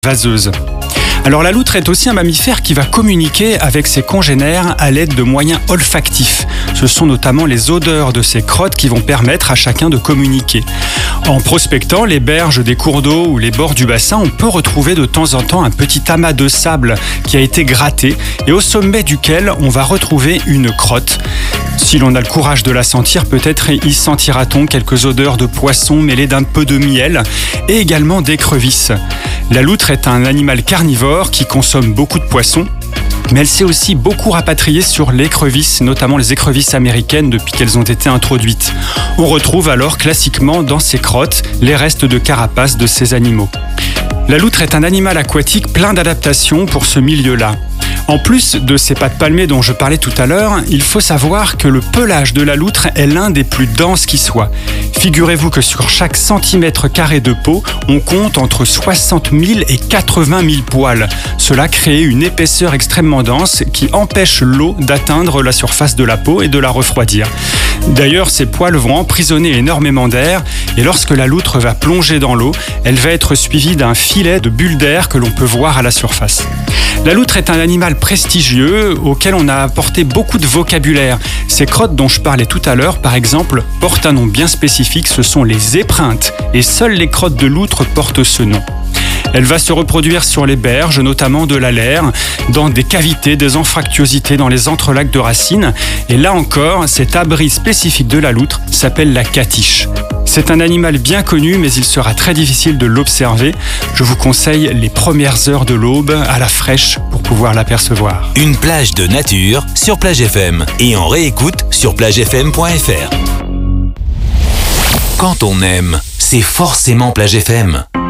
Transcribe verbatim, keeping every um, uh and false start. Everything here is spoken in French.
vaseuse. Alors la loutre est aussi un mammifère qui va communiquer avec ses congénères à l'aide de moyens olfactifs. Ce sont notamment les odeurs de ses crottes qui vont permettre à chacun de communiquer. En prospectant les berges des cours d'eau ou les bords du bassin, on peut retrouver de temps en temps un petit amas de sable qui a été gratté et au sommet duquel on va retrouver une crotte. Si l'on a le courage de la sentir, peut-être y sentira-t-on quelques odeurs de poisson mêlées d'un peu de miel et également d'écrevisses. La loutre est un animal carnivore qui consomme beaucoup de poissons, mais elle s'est aussi beaucoup rapatriée sur l'écrevisse, notamment les écrevisses américaines depuis qu'elles ont été introduites. On retrouve alors classiquement dans ces crottes les restes de carapace de ces animaux. La loutre est un animal aquatique plein d'adaptations pour ce milieu-là. En plus de ces pattes palmées dont je parlais tout à l'heure, il faut savoir que le pelage de la loutre est l'un des plus denses qui soit. Figurez-vous que sur chaque centimètre carré de peau, on compte entre soixante mille et quatre-vingt mille poils. Cela crée une épaisseur extrêmement dense qui empêche l'eau d'atteindre la surface de la peau et de la refroidir. D'ailleurs, ces poils vont emprisonner énormément d'air et lorsque la loutre va plonger dans l'eau, elle va être suivie d'un filet de bulles d'air que l'on peut voir à la surface. La loutre est un animal prestigieux auquel on a apporté beaucoup de vocabulaire. Ces crottes dont je parlais tout à l'heure, par exemple, portent un nom bien spécifique, ce sont les épreintes, et seules les crottes de loutre portent ce nom. Elle va se reproduire sur les berges, notamment de l'Alaire, dans des cavités, des anfractuosités, dans les entrelacs de racines. Et là encore, cet abri spécifique de la loutre s'appelle la catiche. C'est un animal bien connu, mais il sera très difficile de l'observer. Je vous conseille les premières heures de l'aube à la fraîche pour pouvoir l'apercevoir. Une plage de nature sur Plage F M et en réécoute sur plage f m point f r. Quand on aime, c'est forcément Plage F M.